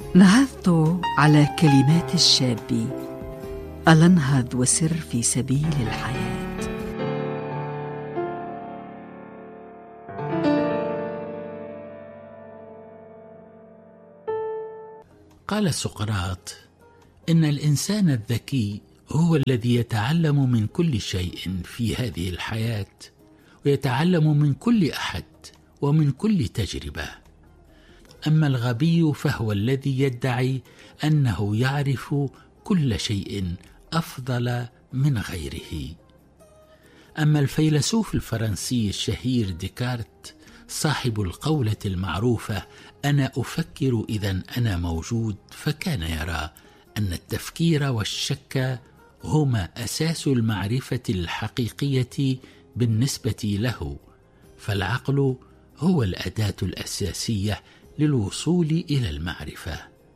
نهضت على كلمات الشاب، ألا انهض وسر في سبيل الحياة. قال سقراط: إن الإنسان الذكي هو الذي يتعلم من كل شيء في هذه الحياة، ويتعلم من كل أحد ومن كل تجربة. أما الغبي فهو الذي يدعي أنه يعرف كل شيء أفضل من غيره. أما الفيلسوف الفرنسي الشهير ديكارت صاحب القولة المعروفة أنا أفكر إذا أنا موجود، فكان يرى أن التفكير والشك هما أساس المعرفة الحقيقية بالنسبة له، فالعقل هو الأداة الأساسية للوصول إلى المعرفة.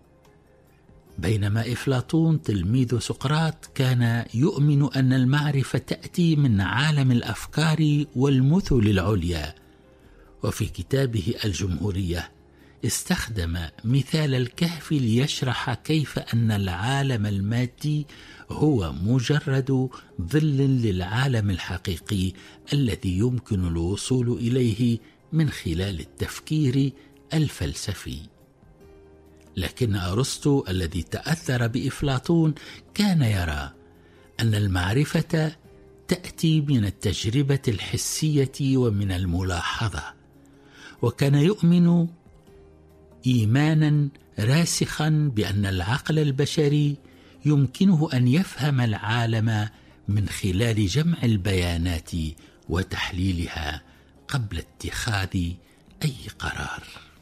بينما أفلاطون تلميذ سقراط كان يؤمن أن المعرفة تأتي من عالم الأفكار والمثل العليا، وفي كتابه الجمهورية استخدم مثال الكهف ليشرح كيف أن العالم المادي هو مجرد ظل للعالم الحقيقي الذي يمكن الوصول إليه من خلال التفكير الفلسفي. لكن أرسطو الذي تأثر بأفلاطون كان يرى أن المعرفة تأتي من التجربة الحسية ومن الملاحظة، وكان يؤمن إيمانا راسخا بأن العقل البشري يمكنه أن يفهم العالم من خلال جمع البيانات وتحليلها قبل اتخاذ أي قرار.